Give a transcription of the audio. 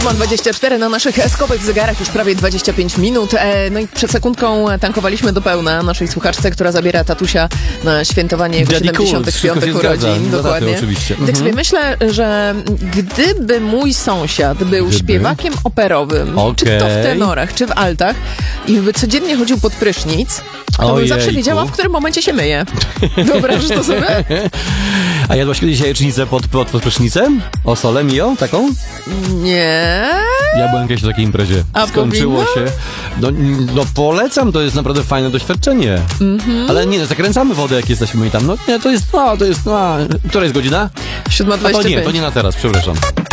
7:24 na naszych skowych zegarach już prawie 25 minut. No i przed sekundką tankowaliśmy do pełna naszej słuchaczce, która zabiera tatusia na świętowanie jego 75 urodzin. Dokładnie. Oczywiście. Tak sobie myślę, że gdyby mój sąsiad był śpiewakiem operowym, czy to w tenorach, czy w altach, i by codziennie chodził pod prysznic, to bym zawsze wiedziała, w którym momencie się myje. Wyobrażasz to sobie? A jadłaś kiedyś jajecznicę pod prysznicem? O sole mio? Taką? Nie. Ja byłem kiedyś na takiej imprezie. A skończyło się. No polecam, to jest naprawdę fajne doświadczenie. Ale nie, zakręcamy wodę, jak jesteśmy i tam. No nie, to jest. Która jest godzina? 7:25. To nie na teraz, przepraszam.